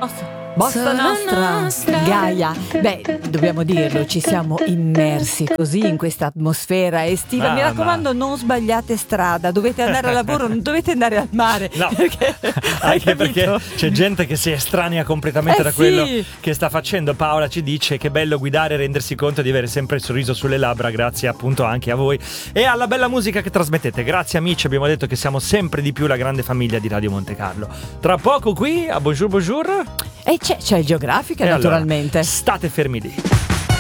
Bossa Nostra, Gaia. Beh, dobbiamo dirlo, ci siamo immersi così in questa atmosfera estiva. Mi raccomando, non sbagliate strada, dovete andare al lavoro, non dovete andare al mare. No, anche perché c'è gente che si estranea completamente da quello che sta facendo. Paola ci dice che bello guidare e rendersi conto di avere sempre il sorriso sulle labbra, grazie appunto anche a voi e alla bella musica che trasmettete. Grazie amici, abbiamo detto che siamo sempre di più la grande famiglia di Radio Monte Carlo. Tra poco qui a Bonjour Bonjour e c'è il Geografica, naturalmente. Allora, state fermi lì.